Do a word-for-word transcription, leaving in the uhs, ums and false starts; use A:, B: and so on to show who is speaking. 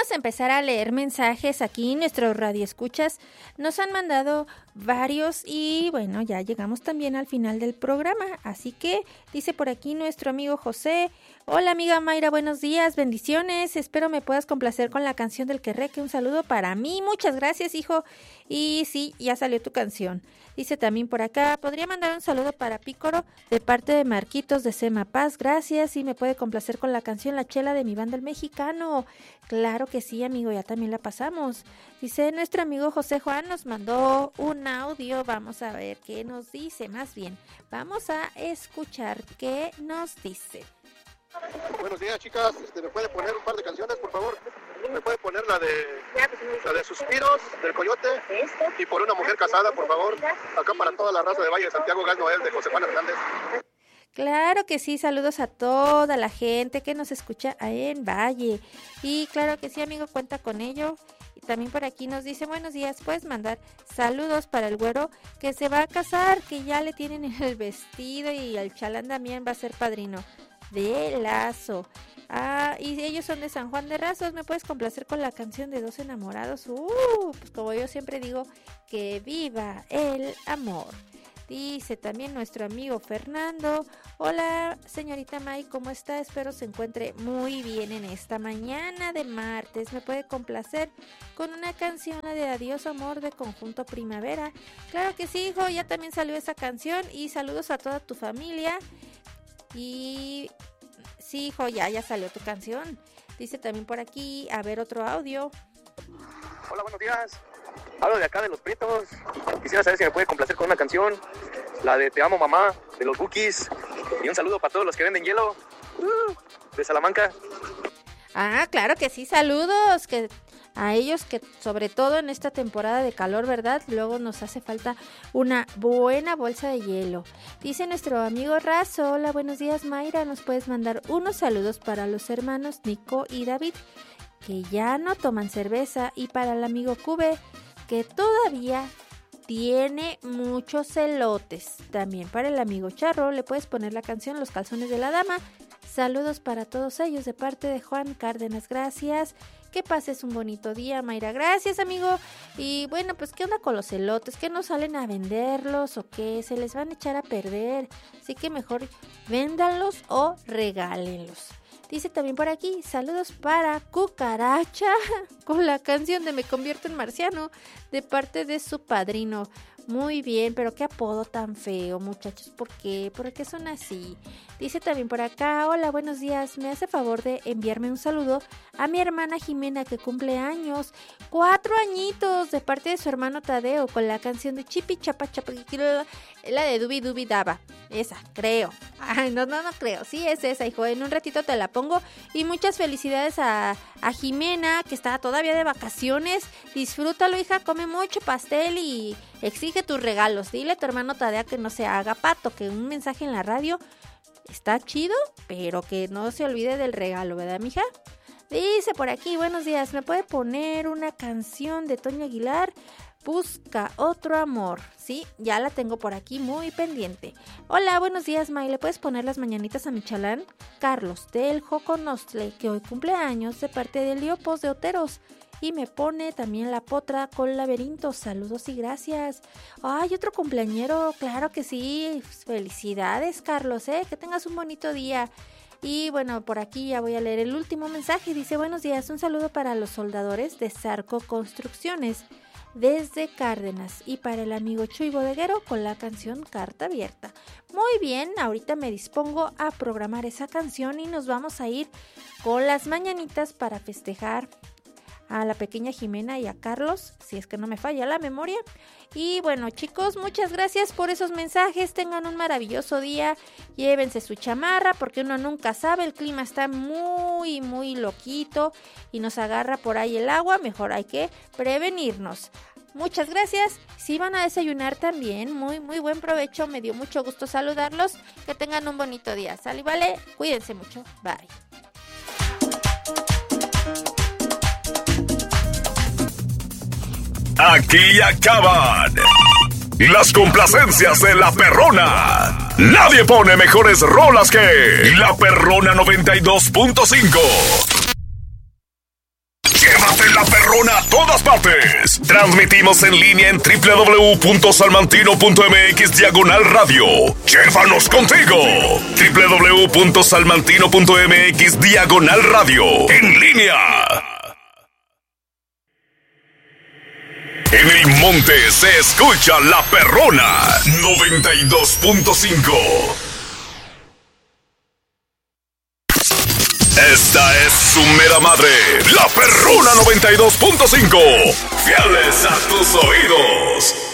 A: vamos a empezar a leer mensajes aquí. Nuestros radioescuchas nos han mandado varios y bueno, ya llegamos también al final del programa. Así que dice por aquí nuestro amigo José: hola amiga Mayra, buenos días, bendiciones. Espero me puedas complacer con la canción del Querreque. Un saludo para mí. Muchas gracias, hijo. Y sí, ya salió tu canción. Dice también por acá: podría mandar un saludo para Pícoro de parte de Marquitos de Sema Paz. Gracias. Y me puede complacer con la canción La Chela de mi banda El Mexicano. Claro que sí, amigo, ya también la pasamos. Dice nuestro amigo José Juan, nos mandó un audio. Vamos a ver qué nos dice. Más bien, vamos a escuchar qué nos dice.
B: Buenos días, chicas. Este, ¿me puede poner un par de canciones, por favor? ¿Me puede poner la de la de Suspiros, del Coyote? Y Por una mujer casada, por favor. Acá para toda la raza de Valle de Santiago, Gas Noel, de José Juan Hernández.
A: Claro que sí, saludos a toda la gente que nos escucha en Valle. Y claro que sí, amigo, cuenta con ello. Y también por aquí nos dice: buenos días, puedes mandar saludos para el güero que se va a casar, que ya le tienen el vestido y el chalán también va a ser padrino de Lazo. Ah, y ellos son de San Juan de Razos. ¿Me puedes complacer con la canción de Dos Enamorados? Uh, pues como yo siempre digo, que viva el amor. Dice también nuestro amigo Fernando: hola señorita May, ¿cómo está? Espero se encuentre muy bien en esta mañana de martes. ¿Me puede complacer con una canción, la de Adiós Amor de Conjunto Primavera? Claro que sí, hijo, ya también salió esa canción. Y saludos a toda tu familia. Y sí, hijo, ya, ya salió tu canción. Dice también por aquí, a ver otro audio.
C: Hola, buenos días. Hablo de acá de Los Prietos. Quisiera saber si me puede complacer con una canción, la de Te Amo Mamá, de los Bukis. Y un saludo para todos los que venden hielo, uh, de Salamanca.
A: Ah, claro que sí, saludos que a ellos, que sobre todo en esta temporada de calor, ¿verdad? Luego nos hace falta una buena bolsa de hielo. Dice nuestro amigo Razo: hola, buenos días Mayra, nos puedes mandar unos saludos para los hermanos Nico y David, que ya no toman cerveza, y para el amigo Cube, que todavía tiene muchos elotes. También para el amigo Charro le puedes poner la canción Los Calzones de la Dama. Saludos para todos ellos de parte de Juan Cárdenas. Gracias. Que pases un bonito día, Mayra. Gracias, amigo. Y bueno, pues ¿qué onda con los elotes? ¿Que no salen a venderlos o qué? Se les van a echar a perder. Así que mejor véndanlos o regálenlos. Dice también por aquí: saludos para Cucaracha con la canción de Me Convierto en Marciano de parte de su padrino. Muy bien, pero qué apodo tan feo, muchachos. ¿Por qué? ¿Por qué son así? Dice también por acá: hola, buenos días. Me hace favor de enviarme un saludo a mi hermana Jimena, que cumple años. Cuatro añitos, de parte de su hermano Tadeo, con la canción de Chipi Chapa Chapa, la de Dubi Dubi Daba. Esa, creo. Ay, no, no, no creo. Sí, es esa, hijo. En un ratito te la pongo. Y muchas felicidades a, a Jimena, que está todavía de vacaciones. Disfrútalo, hija. Come mucho pastel y exige tus regalos. Dile a tu hermano Tadeo que no se haga pato, que un mensaje en la radio está chido, pero que no se olvide del regalo, ¿verdad, mija? Dice por aquí: buenos días, ¿me puede poner una canción de Toño Aguilar? Busca otro amor. Sí, ya la tengo por aquí muy pendiente. Hola, buenos días, May. ¿Le puedes poner las mañanitas a mi chalán? Carlos del Joconostle, que hoy cumple años, de parte de Liopos de Oteros. Y me pone también La Potra con Laberinto. Saludos y gracias. Ay, otro cumpleañero, claro que sí. Felicidades, Carlos, ¿eh? Que tengas un bonito día. Y bueno, por aquí ya voy a leer el último mensaje. Dice: buenos días, un saludo para los soldadores de Zarco Construcciones desde Cárdenas, y para el amigo Chuy Bodeguero con la canción Carta Abierta. Muy bien, ahorita me dispongo a programar esa canción y nos vamos a ir con las mañanitas para festejar a la pequeña Jimena y a Carlos, si es que no me falla la memoria. Y bueno, chicos, muchas gracias por esos mensajes. Tengan un maravilloso día. Llévense su chamarra, porque uno nunca sabe. El clima está muy, muy loquito y nos agarra por ahí el agua. Mejor hay que prevenirnos. Muchas gracias. Si van a desayunar también, muy, muy buen provecho. Me dio mucho gusto saludarlos. Que tengan un bonito día. ¿Sale y vale? Cuídense mucho. Bye.
D: Aquí acaban las complacencias de La Perrona. Nadie pone mejores rolas que La Perrona noventa y dos punto cinco. ¡Que Escuchas en La Perrona a todas partes. Transmitimos en línea en doble u doble u doble u punto salmantino punto m x diagonal radio. Llévanos contigo. doble u doble u doble u punto salmantino punto m x diagonal radio. En línea. En el monte se escucha La Perrona noventa y dos punto cinco. Esta es su mera madre, La Perrona noventa y dos punto cinco. Fieles a tus oídos.